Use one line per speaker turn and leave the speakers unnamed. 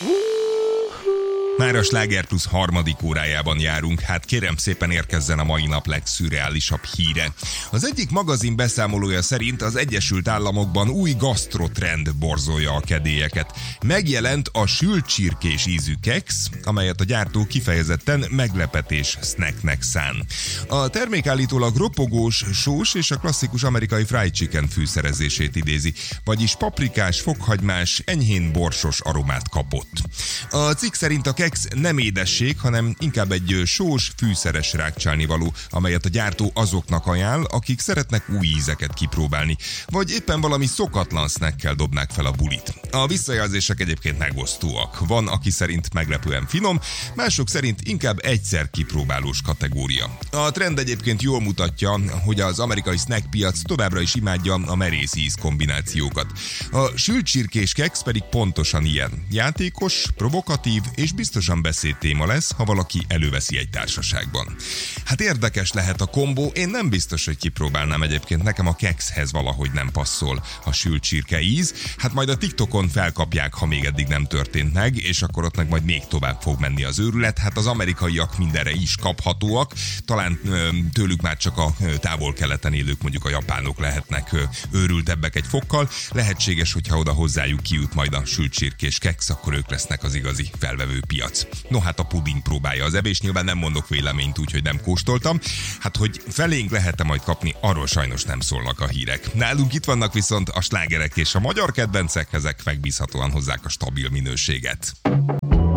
Már a Sláger Plus harmadik órájában járunk, hát kérem szépen érkezzen a mai nap legszürreálisabb híre. Az egyik magazin beszámolója szerint az Egyesült Államokban új gasztrotrend borzolja a kedélyeket. Megjelent a sült csirkés ízű keksz, amelyet a gyártó kifejezetten meglepetés snacknek szán. A termék állítólag ropogós, sós és a klasszikus amerikai fried chicken fűszerezését idézi, vagyis paprikás, fokhagymás, enyhén borsos aromát kapott. A cikk szerint a keksz nem édesség, hanem inkább egy sós, fűszeres rákcsálnivaló, amelyet a gyártó azoknak ajánl, akik szeretnek új ízeket kipróbálni, vagy éppen valami szokatlan snackkel dobnák fel a bulit. A visszajelzések egyébként megosztóak. Van, aki szerint meglepően finom, mások szerint inkább egyszer kipróbálós kategória. A trend egyébként jól mutatja, hogy az amerikai snack piac továbbra is imádja a merész íz kombinációkat. A sült csirkés keksz pedig pontosan ilyen. Játékos, provokatív és biztosan beszédtéma lesz, ha valaki előveszi egy társaságban. Hát érdekes lehet a kombó, én nem biztos, hogy kipróbálnám egyébként, nekem a kekszhez valahogy nem passzol a sült csirke íz. Hát majd a TikTokon felkapják, ha még eddig nem történt meg, és akkor ott meg majd még tovább fog menni az őrület. Hát az amerikaiak mindenre is kaphatóak, talán tőlük már csak a távol-keleten élők, mondjuk a japánok lehetnek őrültebbek egy fokkal. Lehetséges, hogyha oda hozzájuk kijut majd a sült csirkés keksz, akkor ők lesznek az igazi felvevő piac. No hát a puding próbálja az evés, nyilván nem mondok véleményt, úgyhogy nem kóstoltam. Hát hogy felénk lehet-e majd kapni, arról sajnos nem szólnak a hírek. Nálunk itt vannak viszont a slágerek és a magyar kedvencek, ezek megbízhatóan hozzák a stabil minőséget.